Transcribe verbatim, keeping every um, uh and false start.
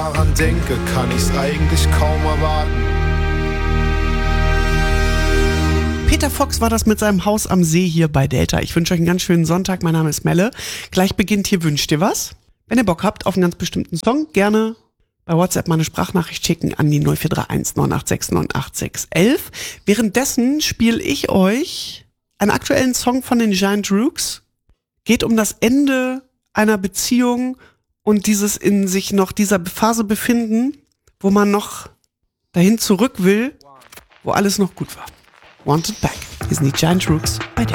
daran denke, kann ich's eigentlich kaum erwarten. Peter Fox war das mit seinem Haus am See hier bei Delta. Ich wünsche euch einen ganz schönen Sonntag. Mein Name ist Melle. Gleich beginnt hier Wünscht ihr was? Wenn ihr Bock habt auf einen ganz bestimmten Song, gerne bei WhatsApp mal eine Sprachnachricht schicken an die null vier drei eins neun acht sechs neun acht sechs eins eins. Währenddessen spiele ich euch einen aktuellen Song von den Giant Rooks. Geht um das Ende einer Beziehung und dieses in sich noch dieser Phase befinden, wo man noch dahin zurück will, wo alles noch gut war. Wanted Back. Hier sind die Giant Rooks bei